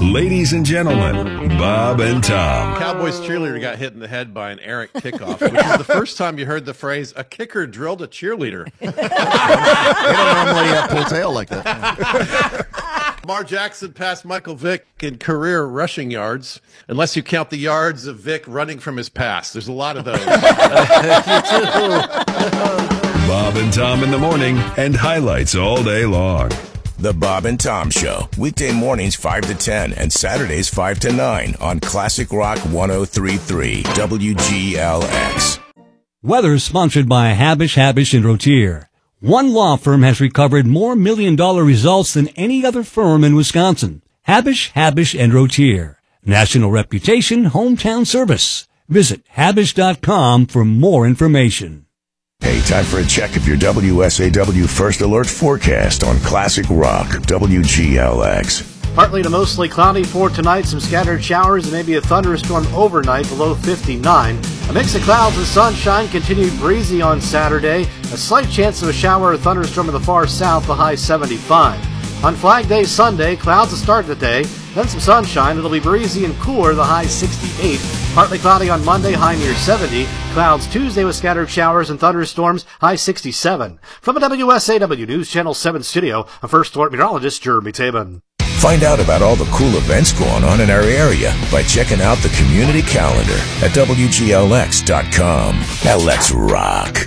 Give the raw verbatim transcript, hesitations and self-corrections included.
Ladies and gentlemen, Bob and Tom. Cowboys cheerleader got hit in the head by an errant kickoff, which is the first time you heard the phrase, a kicker drilled a cheerleader. They don't normally uh, pull tail like that. Lamar Jackson passed Michael Vick in career rushing yards, unless you count the yards of Vick running from his pass. There's a lot of those. Bob and Tom in the morning and highlights all day long. The Bob and Tom Show, weekday mornings five to ten and Saturdays five to nine on Classic Rock one oh three point three W G L X. Weather sponsored by Habish, Habish and Rotier. One law firm has recovered more million-dollar results than any other firm in Wisconsin. Habish, Habish and Rotier. National reputation, hometown service. Visit habish dot com for more information. Hey, time for a check of your W S A W First Alert forecast on Classic Rock W G L X. Partly to mostly cloudy for tonight, some scattered showers and maybe a thunderstorm overnight below fifty-nine. A mix of clouds and sunshine, continued breezy on Saturday. A slight chance of a shower or thunderstorm in the far south, the high seventy-five. On Flag Day Sunday, clouds to start the day, then some sunshine. It'll be breezy and cooler, the high sixty-eight. Partly cloudy on Monday, high near seventy. Clouds Tuesday with scattered showers and thunderstorms, high sixty-seven. From the W S A W News Channel seven studio, a First Alert meteorologist, Jeremy Tabin. Find out about all the cool events going on in our area by checking out the community calendar at W G L X dot com. Now let's rock.